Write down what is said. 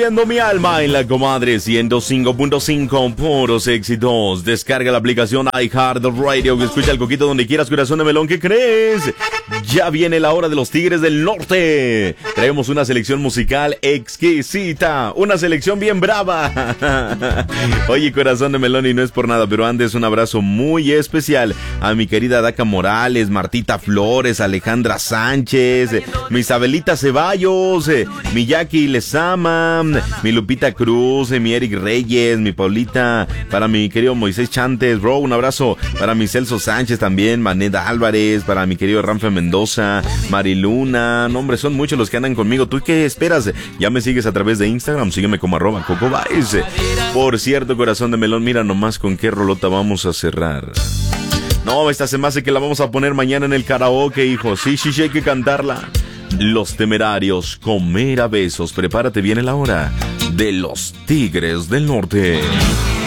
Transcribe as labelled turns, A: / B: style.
A: Mi alma en la comadre 105.5, puros éxitos. Descarga la aplicación iHeartRadio que escucha el coquito donde quieras, corazón de melón. ¿Qué crees? Ya viene la hora de los Tigres del Norte. Traemos una selección musical exquisita, una selección bien brava. Oye, corazón de melón, y no es por nada, pero antes un abrazo muy especial a mi querida Daca Morales, Martita Flores, Alejandra Sánchez, mi Isabelita Ceballos, mi Jackie Lezama, mi Lupita Cruz, mi Eric Reyes, mi Paulita, para mi querido Moisés Chantes, bro, un abrazo para mi Celso Sánchez también, Maneda Álvarez, para mi querido Ramfe Mendoza, Mariluna, no hombre, son muchos los que andan conmigo. ¿Tú qué esperas? Ya me sigues a través de Instagram, sígueme como @CocoBaez. Por cierto, corazón de melón, mira nomás con qué rolota vamos a cerrar. No, esta se me hace que la vamos a poner mañana en el karaoke, hijo. Sí, hay que cantarla. Los Temerarios, Comer a Besos. Prepárate, viene la hora de los Tigres del Norte.